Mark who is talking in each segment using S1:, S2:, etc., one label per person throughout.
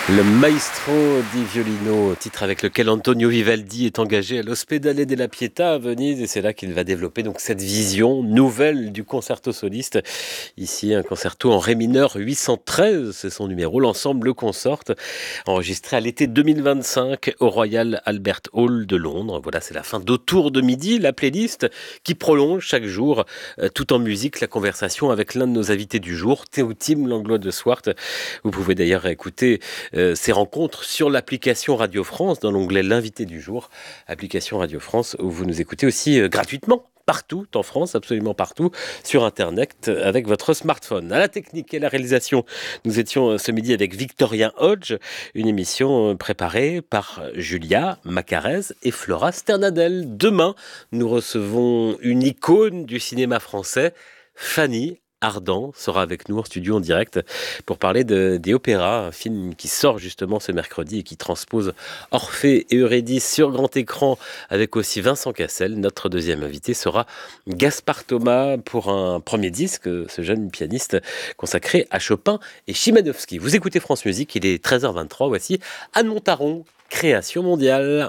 S1: Le Maestro di Violino, titre avec lequel Antonio Vivaldi est engagé à l'Ospedale della Pietà à Venise, et c'est là qu'il va développer donc cette vision nouvelle du concerto soliste. Ici, un concerto en ré mineur 813, c'est son numéro, l'ensemble consorte, enregistré à l'été 2025 au Royal Albert Hall de Londres. Voilà, c'est la fin d'Autour de midi, la playlist qui prolonge chaque jour, tout en musique, la conversation avec l'un de nos invités du jour, Théotime Langlois de Swart. Vous pouvez d'ailleurs écouter ces rencontres sur l'application Radio France, dans l'onglet L'invité du jour, application Radio France, où vous nous écoutez aussi gratuitement. Partout en France, absolument partout, sur Internet, avec votre smartphone. À la technique et la réalisation, nous étions ce midi avec Victorien Hodge, une émission préparée par Julia Macarez et Flora Sternadel. Demain, nous recevons une icône du cinéma français, Fanny Ardant sera avec nous en studio en direct pour parler des opéras, un film qui sort justement ce mercredi et qui transpose Orphée et Eurydice sur grand écran avec aussi Vincent Cassel. Notre deuxième invité sera Gaspard Thomas pour un premier disque, ce jeune pianiste consacré à Chopin et Chimanovski. Vous écoutez France Musique, il est 13h23, voici Anne Montaron, Création mondiale.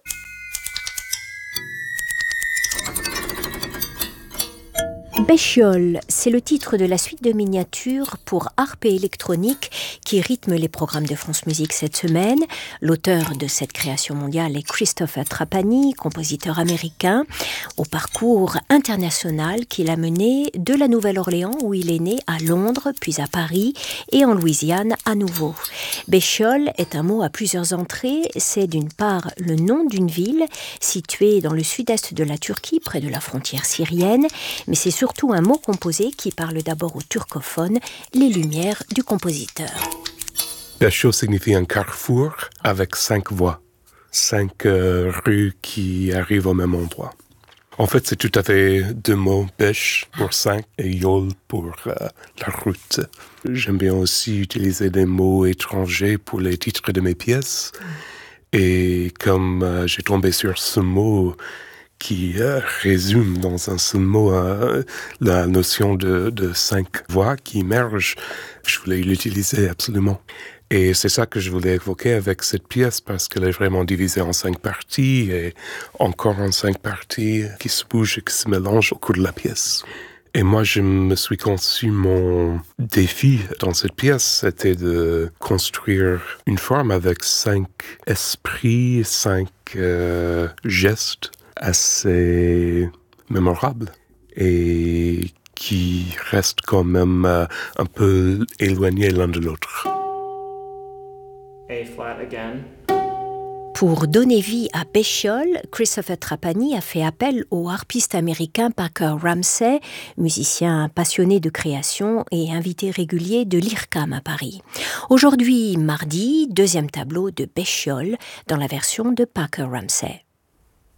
S2: Béchiol, c'est le titre de la suite de miniatures pour harpe et électronique qui rythme les programmes de France Musique cette semaine. L'auteur de cette création mondiale est Christopher Trapani, compositeur américain, au parcours international qu'il a mené de la Nouvelle-Orléans où il est né à Londres, puis à Paris et en Louisiane à nouveau. Béchiol est un mot à plusieurs entrées. C'est d'une part le nom d'une ville située dans le sud-est de la Turquie, près de la frontière syrienne, mais c'est surtout un mot composé qui parle d'abord aux turcophones, les lumières du compositeur.
S3: Béchiol signifie un carrefour avec 5 voies, 5 rues qui arrivent au même endroit. En fait, c'est tout à fait 2 mots, bêche pour 5 et yol pour la route. J'aime bien aussi utiliser des mots étrangers pour les titres de mes pièces. Et comme j'ai tombé sur ce mot qui résume dans un seul mot la notion de 5 voix qui émerge, je voulais l'utiliser absolument. Et c'est ça que je voulais évoquer avec cette pièce, parce qu'elle est vraiment divisée en 5 parties, et encore en 5 parties qui se bougent et qui se mélangent au cours de la pièce. Et moi, je me suis conçu mon défi dans cette pièce, c'était de construire une forme avec 5 esprits, 5 gestes assez mémorables et qui restent quand même un peu éloignés l'un de l'autre.
S4: A flat again.
S2: Pour donner vie à Béchiol, Christopher Trapani a fait appel au harpiste américain Parker Ramsey, musicien passionné de création et invité régulier de l'IRCAM à Paris. Aujourd'hui, mardi, deuxième tableau de Béchiol dans la version de Parker Ramsey.